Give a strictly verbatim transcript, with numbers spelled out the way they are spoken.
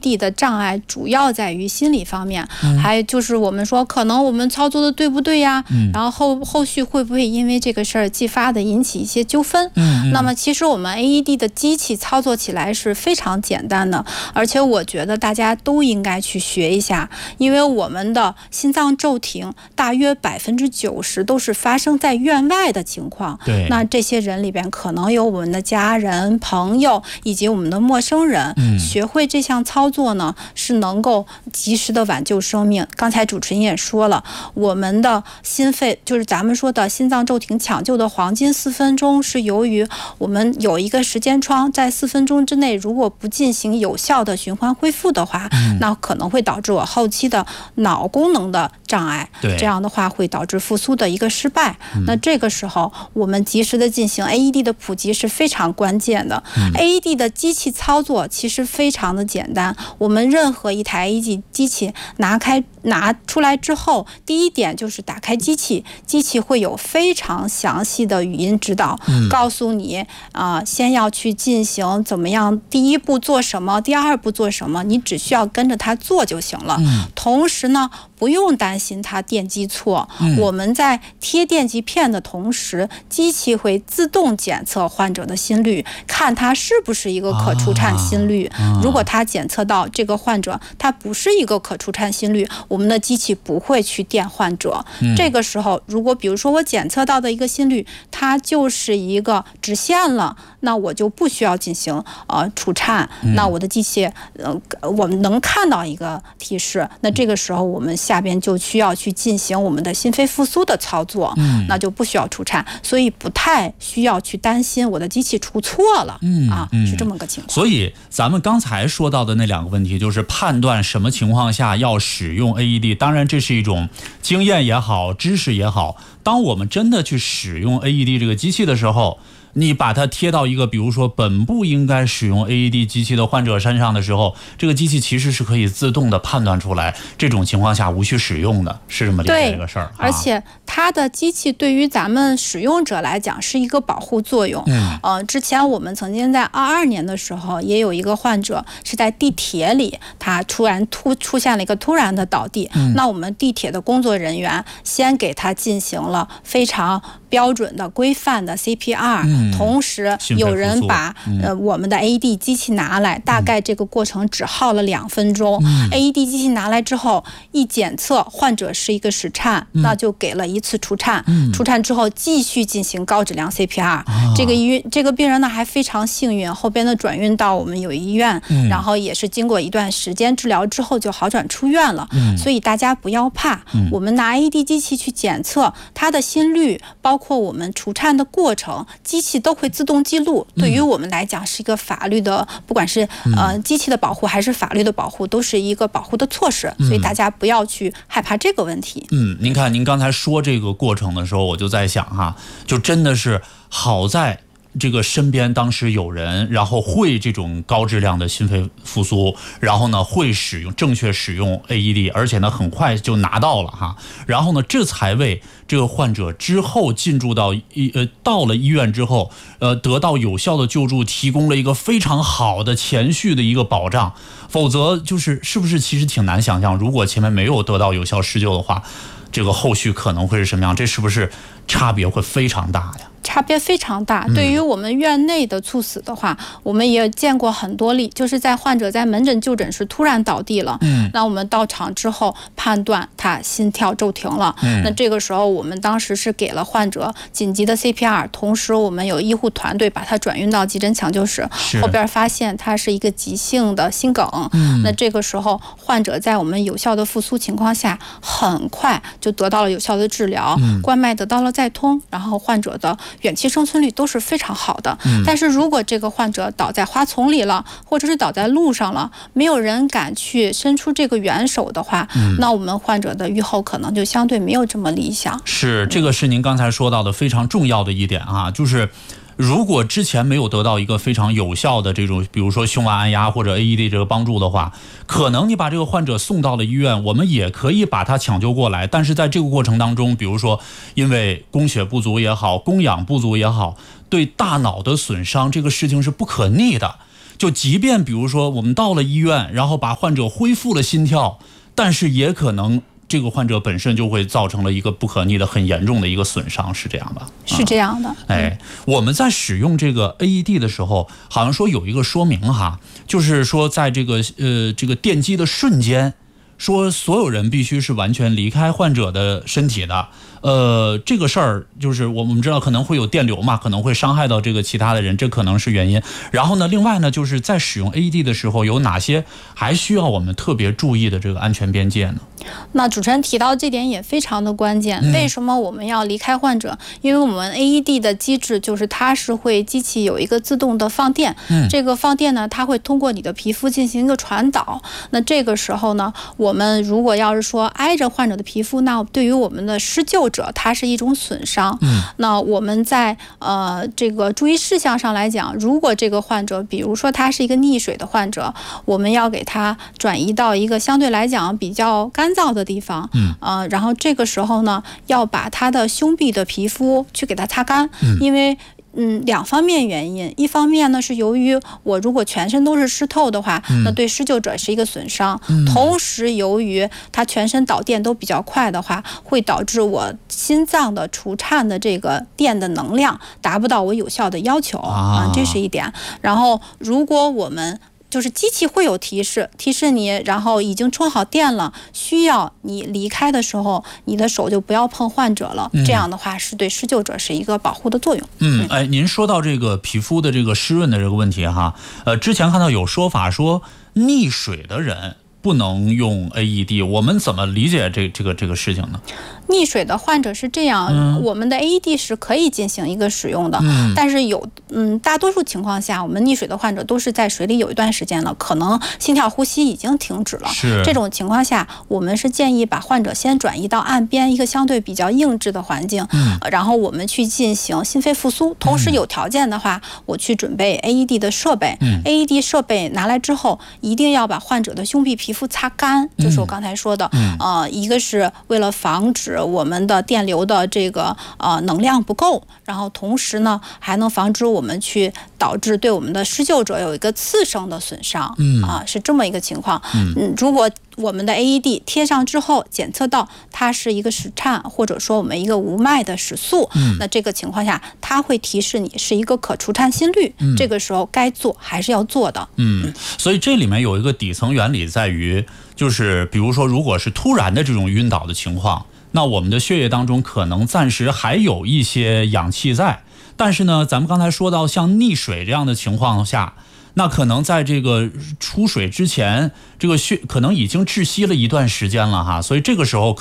D 的障碍主要在于心理方面，嗯、还就是我们说可能我们操作的对不对呀？嗯、然后后后续会不会因为这个事儿继发的引起一些纠纷？嗯、那么其实我们 A E D 的机器操作起来是非常简单的，而且我觉得大家都应该去学一下，因为我们的心脏骤停大约百分之九十都是发生在院外的情况。 对， 那这些人里边可能有我们的家人、朋友以及我们的陌生人。嗯、学会这项操作呢，是能够及时的挽救生命。刚才主持人也说了，我们的心肺就是咱们说的心脏骤停抢救的黄金四分钟，是由于我们有一个时间窗，在四分钟之内，如果不进行有效的循环恢复的话，嗯、那可能会导致我后期的脑功能的障碍。这样的话会导致复苏的一个失败。嗯、那这个时候，我们及时的进行 A E D 的普及是非常关键的。嗯、A E D 的机器操作其实非常的简单，我们任何一台 A E D 机器拿开拿出来之后，第一点就是打开机器，机器会有非常详细的语音指导，嗯、告诉你啊、呃，先要去进行怎么样，第一步做什么，第二步做什么，你只需要跟着它做就行了。嗯、同时呢，不用担心它电击错，嗯、我们在贴电极片的同时，机器会自动检测患者的心率，看它是不是一个可除颤心率。啊、如果它检测到这个患者它不是一个可除颤心率，我们的机器不会去电患者。嗯、这个时候，如果比如说我检测到的一个心率，它就是一个直线了，那我就不需要进行呃除颤。嗯、那我的机器呃我们能看到一个提示，那这个时候我们下边就需要去进行我们的心肺复苏的操作，嗯、那就不需要除颤，所以不太需要去担心我的机器除错了。嗯啊，是这么个情况。 所以咱们刚才说到的那两个问题，就是判断什么情况下要使用 A E D， 当然这是一种经验也好，知识也好。当我们真的去使用 A E D 这个机器的时候，你把它贴到一个比如说本不应该使用 A E D 机器的患者身上的时候，这个机器其实是可以自动的判断出来这种情况下无需使用的，是这么理解这个事儿。 而且它的机器对于咱们使用者来讲是一个保护作用。嗯，呃，之前我们曾经在二二年的时候，也有一个患者是在地铁里，他突然突出现了一个突然的倒地。嗯，那我们地铁的工作人员先给他进行了非常标准的规范的 C P R。嗯，同时有人把、嗯、呃我们的 A E D 机器拿来，大概这个过程只耗了两分钟。嗯、A E D 机器拿来之后，一检测患者是一个室颤，嗯、那就给了一次除颤。嗯、除颤之后继续进行高质量 C P R。啊、这个医院这个病人呢还非常幸运，后边的转运到我们友谊医院，嗯、然后也是经过一段时间治疗之后就好转出院了。嗯、所以大家不要怕，嗯、我们拿 A E D 机器去检测他的心率，包括我们除颤的过程，机器都会自动记录。对于我们来讲是一个法律的，不管是呃机器的保护还是法律的保护，都是一个保护的措施，所以大家不要去害怕这个问题。 嗯，您看您刚才说这个过程的时候，我就在想哈，就真的是好在这个身边当时有人，然后会这种高质量的心肺复苏，然后呢会使用正确使用 A E D， 而且呢很快就拿到了哈，然后呢这才为这个患者之后进驻到医呃到了医院之后，呃得到有效的救助提供了一个非常好的前续的一个保障。否则就是是不是其实挺难想象，如果前面没有得到有效施救的话，这个后续可能会是什么样？这是不是差别会非常大呀？ 差别非常大。对于我们院内的猝死的话，嗯、我们也见过很多例，就是在患者在门诊就诊时突然倒地了，嗯，那我们到场之后判断他心跳骤停了，嗯，那这个时候我们当时是给了患者紧急的 C P R， 同时我们有医护团队把他转运到急诊抢救室，后边发现他是一个急性的心梗，嗯，那这个时候患者在我们有效的复苏情况下，很快就得到了有效的治疗，嗯、冠脉得到了再通，然后患者的远期生存率都是非常好的。嗯、但是如果这个患者倒在花丛里了，或者是倒在路上了，没有人敢去伸出这个援手的话，嗯、那我们患者的预后可能就相对没有这么理想。 是，这个是您刚才说到的非常重要的一点啊，就是如果之前没有得到一个非常有效的这种比如说胸外按压或者 A E D 这个帮助的话，可能你把这个患者送到了医院，我们也可以把他抢救过来，但是在这个过程当中，比如说因为供血不足也好，供氧不足也好，对大脑的损伤这个事情是不可逆的。 就即便比如说我们到了医院，然后把患者恢复了心跳，但是也可能这个患者本身就会造成了一个不可逆的很严重的一个损伤，是这样吧？ 是这样的。 嗯、哎，我们在使用这个 A E D 的时候，好像说有一个说明哈，就是说在这个呃这个电击的瞬间，说所有人必须是完全离开患者的身体的。呃，这个事儿就是我们知道可能会有电流嘛，可能会伤害到这个其他的人，这可能是原因。然后呢，另外呢，就是在使用 A E D 的时候，有哪些还需要我们特别注意的这个安全边界呢？ 那主持人提到这点也非常的关键。嗯、为什么我们要离开患者？因为我们 A E D 的机制就是它是会机器有一个自动的放电，嗯、这个放电呢，它会通过你的皮肤进行一个传导。那这个时候呢，我们如果要是说挨着患者的皮肤，那对于我们的施救者，它是一种损伤。嗯、那我们在呃这个注意事项上来讲，如果这个患者，比如说他是一个溺水的患者，我们要给他转移到一个相对来讲比较干燥的地方。嗯，呃，然后这个时候呢，要把他的胸壁的皮肤去给他擦干，嗯、因为。嗯，两方面原因，一方面呢是由于我如果全身都是湿透的话，嗯、那对施救者是一个损伤。嗯、同时，由于他全身导电都比较快的话，会导致我心脏的除颤的这个电的能量达不到我有效的要求啊，这是一点。然后，如果我们就是机器会有提示，提示你，然后已经充好电了，需要你离开的时候，你的手就不要碰患者了。嗯、这样的话是对施救者是一个保护的作用。 嗯，哎，您说到这个皮肤的这个湿润的这个问题哈，呃，之前看到有说法说溺水的人不能用 A E D， 我们怎么理解这这个这个事情呢？ 溺水的患者是这样，嗯、我们的 A E D 是可以进行一个使用的，嗯、但是有嗯大多数情况下，我们溺水的患者都是在水里有一段时间了，可能心跳呼吸已经停止了。 是这种情况下，我们是建议把患者先转移到岸边一个相对比较硬质的环境，嗯、然后我们去进行心肺复苏。同时有条件的话，嗯、我去准备 A E D 的设备。嗯、A E D 设备拿来之后，一定要把患者的胸壁皮肤擦干，嗯、就是我刚才说的，嗯、呃，一个是为了防止我们的电流的这个呃能量不够，然后同时呢还能防止我们去导致对我们的施救者有一个次生的损伤。嗯啊，是这么一个情况。嗯, 嗯，如果我们的 A E D 贴上之后检测到它是一个室颤，或者说我们一个无脉的室速，嗯、那这个情况下它会提示你是一个可除颤心率，嗯、这个时候该做还是要做的。 嗯，所以这里面有一个底层原理在于，就是比如说如果是突然的这种晕倒的情况，那我们的血液当中可能暂时还有一些氧气在，但是呢，咱们刚才说到像溺水这样的情况下，那可能在这个出水之前，这个血可能已经窒息了一段时间了哈，所以这个时候